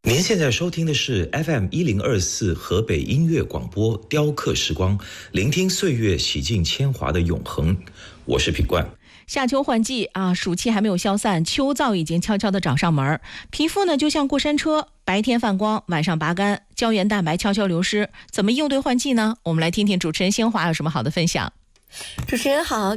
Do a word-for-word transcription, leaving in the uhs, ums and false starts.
您现在收听的是 F M 一零二四河北音乐广播雕刻时光，聆听岁月洗尽铅华的永恒。我是品冠。 夏秋换季啊，暑气还没有消散，秋燥已经悄悄地找上门。皮肤呢就像过山车，白天泛光，晚上拔干，胶原蛋白悄悄流失。怎么应对换季呢？我们来听听主持人鲜华有什么好的分享。 主持人好。